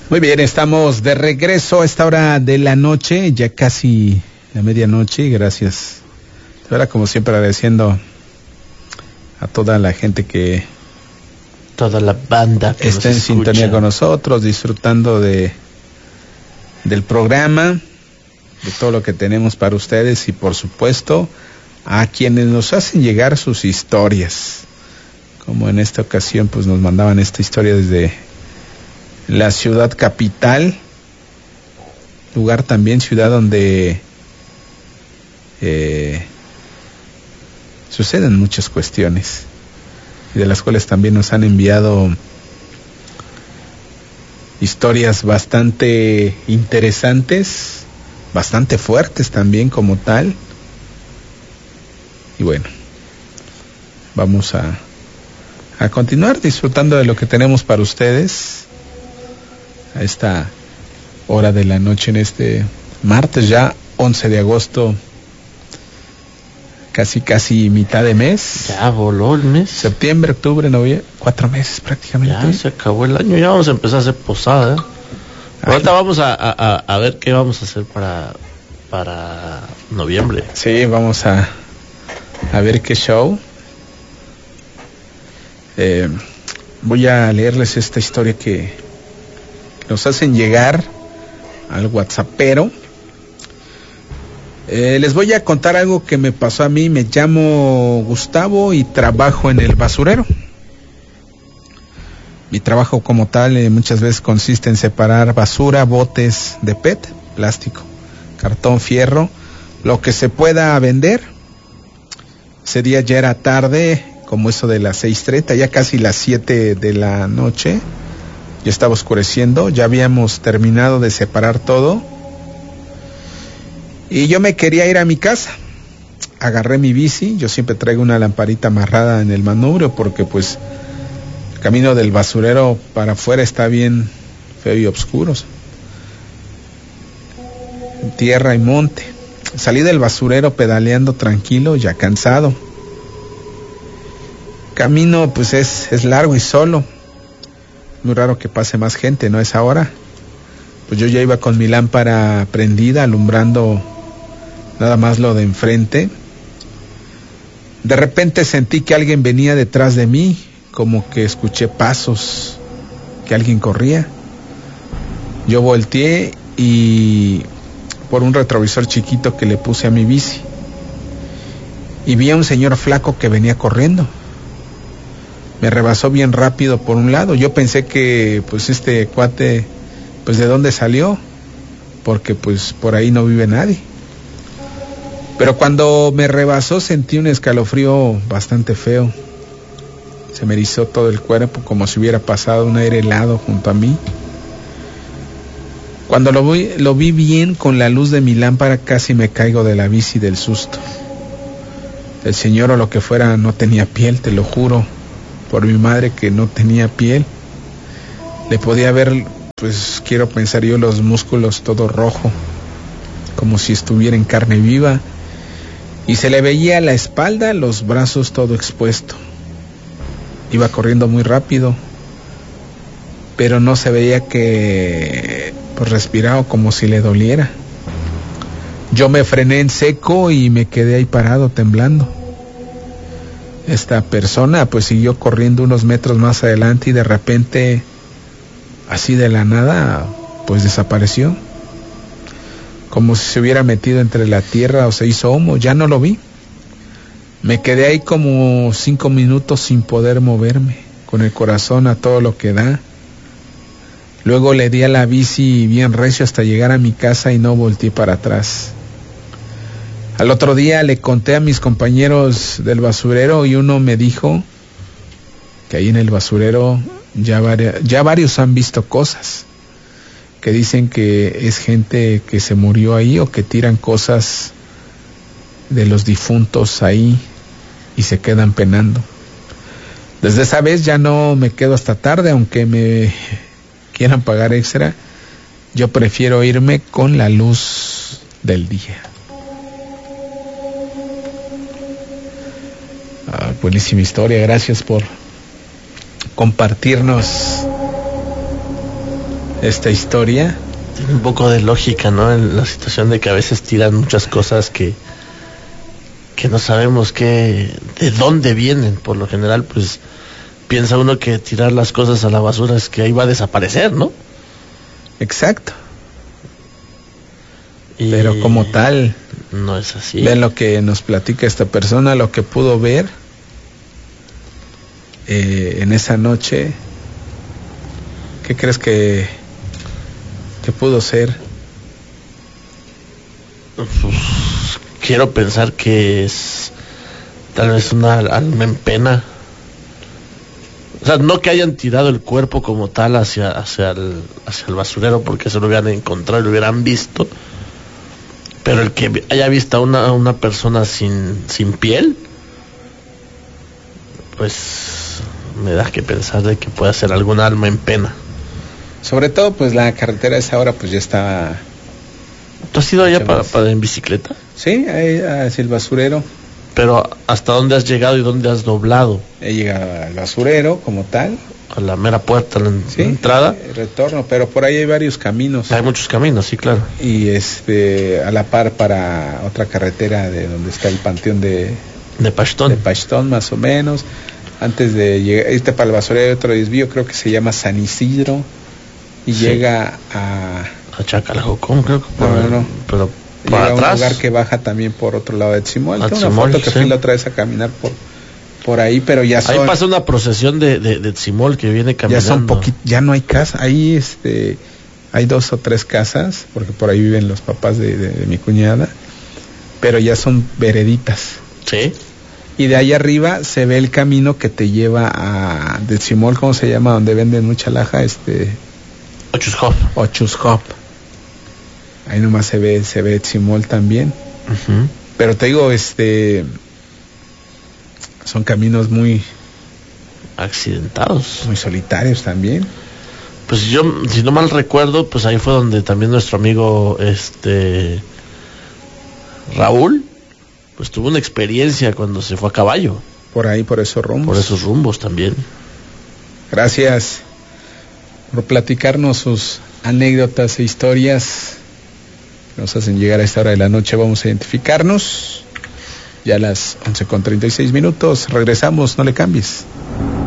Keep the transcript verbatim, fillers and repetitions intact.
Muy bien, estamos de regreso a esta hora de la noche, ya casi la medianoche, gracias. Ahora, como siempre, agradeciendo a toda la gente que toda la banda que está en escucha. Sintonía con nosotros, disfrutando de del programa, de todo lo que tenemos para ustedes y, por supuesto, a quienes nos hacen llegar sus historias. Como en esta ocasión, pues nos mandaban esta historia desde la ciudad capital, lugar también, ciudad donde eh, suceden muchas cuestiones y de las cuales también nos han enviado historias bastante interesantes, bastante fuertes también como tal. Y bueno, vamos a, a continuar disfrutando de lo que tenemos para ustedes a esta hora de la noche en este martes ya once de agosto, casi casi mitad de mes. Ya voló el mes. Septiembre, octubre, noviembre, cuatro meses prácticamente. Ya se acabó el año, ya vamos a empezar a hacer posada. Ay. Ahorita vamos a, a, a ver qué vamos a hacer para para noviembre. Sí, vamos a a ver qué show. Eh, voy a leerles esta historia que nos hacen llegar al WhatsAppero. Eh, les voy a contar algo que me pasó a mí. Me llamo Gustavo y trabajo en el basurero. Mi trabajo como tal eh, muchas veces consiste en separar basura, botes de P E T, plástico, cartón, fierro, lo que se pueda vender. Ese día ya era tarde, como eso de las seis treinta, ya casi las siete de la noche. Ya estaba oscureciendo, ya habíamos terminado de separar todo. Y yo me quería ir a mi casa. Agarré mi bici, yo siempre traigo una lamparita amarrada en el manubrio porque pues el camino del basurero para afuera está bien feo y oscuro. Tierra y monte. Salí del basurero pedaleando tranquilo, ya cansado. Camino pues es, es largo y solo. Muy raro que pase más gente, ¿no? Es ahora. Pues yo ya iba con mi lámpara prendida, alumbrando nada más lo de enfrente. De repente sentí que alguien venía detrás de mí, como que escuché pasos, que alguien corría. Yo volteé y por un retrovisor chiquito que le puse a mi bici, y vi a un señor flaco que venía corriendo. Me rebasó bien rápido por un lado. Yo pensé que pues este cuate, pues de dónde salió, porque pues por ahí no vive nadie. Pero cuando me rebasó sentí un escalofrío bastante feo. Se me erizó todo el cuerpo como si hubiera pasado un aire helado junto a mí. Cuando lo vi, lo vi bien con la luz de mi lámpara, casi me caigo de la bici del susto. El señor o lo que fuera no tenía piel, te lo juro. Por mi madre que no tenía piel. Le podía ver, pues quiero pensar yo, los músculos todo rojo, como si estuviera en carne viva, y se le veía la espalda, los brazos todo expuesto. Iba corriendo muy rápido, pero no se veía que pues respiraba como si le doliera. Yo me frené en seco y me quedé ahí parado temblando. Esta persona pues siguió corriendo unos metros más adelante y de repente, así de la nada, pues desapareció. Como si se hubiera metido entre la tierra o se hizo humo. Ya no lo vi. Me quedé ahí como cinco minutos sin poder moverme, con el corazón a todo lo que da. Luego le di a la bici bien recio hasta llegar a mi casa y no volteé para atrás. Al otro día le conté a mis compañeros del basurero y uno me dijo que ahí en el basurero ya, vari- ya varios han visto cosas, que dicen que es gente que se murió ahí o que tiran cosas de los difuntos ahí y se quedan penando. Desde esa vez ya no me quedo hasta tarde, aunque me quieran pagar extra, yo prefiero irme con la luz del día. Ah, buenísima historia, gracias por compartirnos esta historia. Tiene un poco de lógica, ¿no? En la situación de que a veces tiran muchas cosas que que no sabemos qué, de dónde vienen. Por lo general, pues piensa uno que tirar las cosas a la basura es que ahí va a desaparecer, ¿no? Exacto. Y pero como tal, no es así. Ve lo que nos platica esta persona, lo que pudo ver eh, en esa noche. ¿Qué crees que, que pudo ser? Pues, quiero pensar que es tal vez una alma en pena. O sea, no que hayan tirado el cuerpo como tal hacia, hacia, el, hacia el basurero, porque se lo hubieran encontrado y lo hubieran visto. Pero el que haya visto a una, una persona sin, sin piel, pues me da que pensar de que puede ser alguna alma en pena. Sobre todo, pues la carretera a esa hora pues ya está... ¿Tú has ido allá para, para en bicicleta? Sí, ahí hacia el basurero. Pero ¿hasta dónde has llegado y dónde has doblado? He llegado al basurero como tal. A la mera puerta, la, en, sí, la entrada. Eh, retorno, pero por ahí hay varios caminos. Hay muchos caminos, sí, claro. Y este, a la par para otra carretera de donde está el panteón de... De Pachtón. De Pachtón, más o menos. Antes de llegar, este para el basurero hay otro desvío, creo que se llama San Isidro. Y sí. Llega a... A Chacalacocón, creo que por no, no, no. Pero por llega atrás. A un lugar que baja también por otro lado de Tzimol. Tengo una Tzimol, foto que sí. fui la otra vez a caminar por por ahí, pero ya son... Ahí pasa una procesión de, de, de Tzimol que viene caminando. Ya son poquitos, ya no hay casa. Ahí este, hay dos o tres casas, porque por ahí viven los papás de, de, de mi cuñada, pero ya son vereditas. Sí. Y de ahí arriba se ve el camino que te lleva a... De Tzimol, ¿cómo se llama? Donde venden mucha laja, este... Ochushop. Ochushop. Ahí nomás se ve, se ve Tzimol también. Uh-huh. Pero te digo, este... son caminos muy... accidentados. Muy solitarios también. Pues yo, si no mal recuerdo, pues ahí fue donde también nuestro amigo, este... Raúl, pues tuvo una experiencia cuando se fue a caballo. Por ahí, por esos rumbos. Por esos rumbos también. Gracias por platicarnos sus anécdotas e historias que nos hacen llegar a esta hora de la noche. Vamos a identificarnos. Ya a las once con treinta y seis minutos. Regresamos, no le cambies.